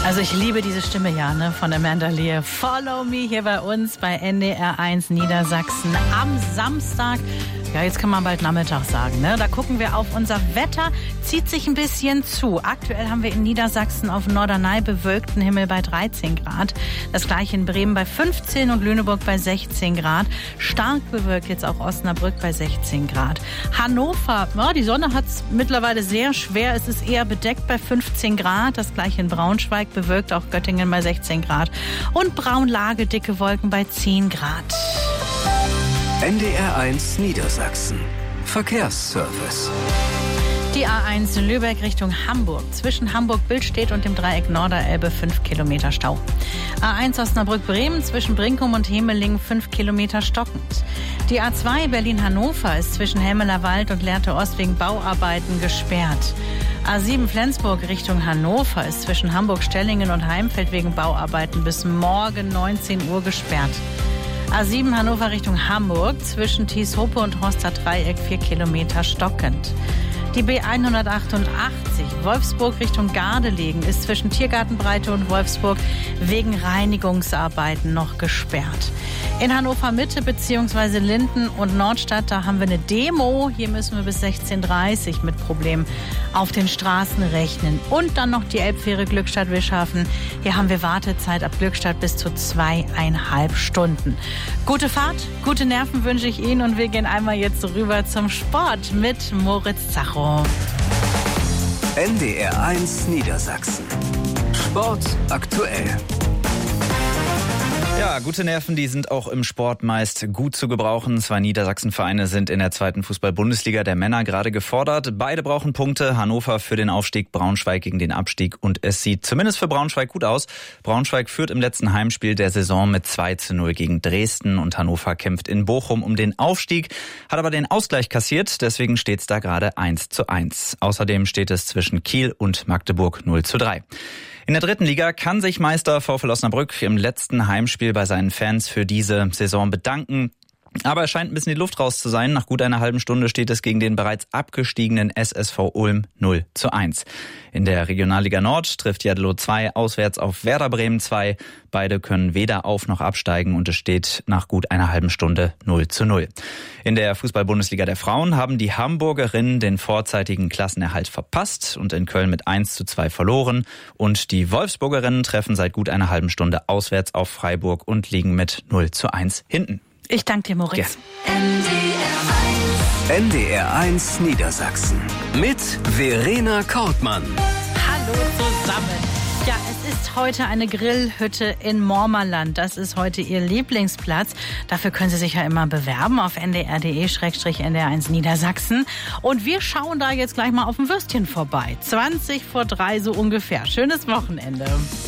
Also ich liebe diese Stimme ja, ne, von Amanda Lear. Follow Me hier bei uns bei NDR1 Niedersachsen am Samstag. Ja, jetzt kann man bald Nachmittag sagen, ne? Da gucken wir auf unser Wetter. Zieht sich ein bisschen zu. Aktuell haben wir in Niedersachsen auf Norderney bewölkten Himmel bei 13 Grad. Das gleiche in Bremen bei 15 und Lüneburg bei 16 Grad. Stark bewölkt jetzt auch Osnabrück bei 16 Grad. Hannover, ja, die Sonne hat es mittlerweile sehr schwer. Es ist eher bedeckt bei 15 Grad. Das gleiche in Braunschweig, bewölkt auch Göttingen bei 16 Grad. Und Braunlage, dicke Wolken bei 10 Grad. NDR1 Niedersachsen. Verkehrsservice. Die A1 Lübeck Richtung Hamburg. Zwischen Hamburg-Billstedt und dem Dreieck Norderelbe 5 Kilometer Stau. A1 Osnabrück-Bremen zwischen Brinkum und Hemeling 5 Kilometer stockend. Die A2 Berlin-Hannover ist zwischen Helmeler Wald und Lehrte Ost wegen Bauarbeiten gesperrt. A7 Flensburg Richtung Hannover ist zwischen Hamburg-Stellingen und Heimfeld wegen Bauarbeiten bis morgen 19 Uhr gesperrt. A7 Hannover Richtung Hamburg zwischen Thieshope und Horster Dreieck 4 Kilometer stockend. Die B188 Wolfsburg Richtung Gardelegen ist zwischen Tiergartenbreite und Wolfsburg wegen Reinigungsarbeiten noch gesperrt. In Hannover Mitte bzw. Linden und Nordstadt, da haben wir eine Demo. Hier müssen wir bis 16:30 Uhr mit Problemen auf den Straßen rechnen. Und dann noch die Elbfähre Glückstadt-Wischhafen. Hier haben wir Wartezeit ab Glückstadt bis zu 2,5 Stunden. Gute Fahrt, gute Nerven wünsche ich Ihnen und wir gehen einmal jetzt rüber zum Sport mit Moritz Zacho. NDR1 Niedersachsen. Sport aktuell. Ja, gute Nerven, die sind auch im Sport meist gut zu gebrauchen. 2 Niedersachsen-Vereine sind in der 2. Fußball-Bundesliga der Männer gerade gefordert. Beide brauchen Punkte. Hannover für den Aufstieg, Braunschweig gegen den Abstieg. Und es sieht zumindest für Braunschweig gut aus. Braunschweig führt im letzten Heimspiel der Saison mit 2:0 gegen Dresden. Und Hannover kämpft in Bochum um den Aufstieg, hat aber den Ausgleich kassiert. Deswegen steht es da gerade 1:1. Außerdem steht es zwischen Kiel und Magdeburg 0:3. In der 3. Liga kann sich Meister VfL Osnabrück im letzten Heimspiel bei seinen Fans für diese Saison bedanken. Aber es scheint ein bisschen die Luft raus zu sein. Nach gut einer halben Stunde steht es gegen den bereits abgestiegenen SSV Ulm 0:1. In der Regionalliga Nord trifft Jadlo 2 auswärts auf Werder Bremen 2. Beide können weder auf noch absteigen und es steht nach gut einer halben Stunde 0:0. In der Fußball-Bundesliga der Frauen haben die Hamburgerinnen den vorzeitigen Klassenerhalt verpasst und in Köln mit 1:2 verloren. Und die Wolfsburgerinnen treffen seit gut einer halben Stunde auswärts auf Freiburg und liegen mit 0:1 hinten. Ich danke dir, Moritz. Ja. NDR1 Niedersachsen mit Verena Kortmann. Hallo zusammen. Ja, es ist heute eine Grillhütte in Mormerland. Das ist heute Ihr Lieblingsplatz. Dafür können Sie sich ja immer bewerben auf ndr.de/NDR1 Niedersachsen. Und wir schauen da jetzt gleich mal auf ein Würstchen vorbei. 3:20 so ungefähr. Schönes Wochenende.